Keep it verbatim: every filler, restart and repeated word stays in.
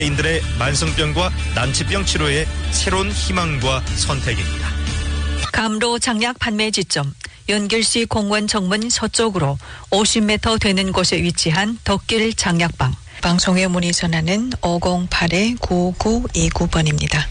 인들의 만성병과 난치병 치료의 새로운 희망과 선택입니다. 감로 장약 판매 지점 연길시 공원 정문 서쪽으로 오십 미터 되는 곳에 위치한 덕길 장약방. 방송에 문의 전화는 오공팔 구구이구 번입니다.